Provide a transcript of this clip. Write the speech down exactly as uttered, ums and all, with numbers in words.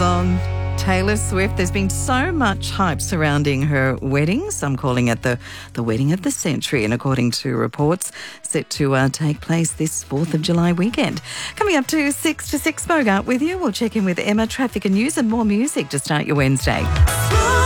on Taylor Swift. There's been so much hype surrounding her wedding. Some calling it the, the wedding of the century, and according to reports, set to uh, take place this fourth of July weekend. Coming up to six to six, Bogart with you. We'll check in with Emma, traffic and news, and more music to start your Wednesday.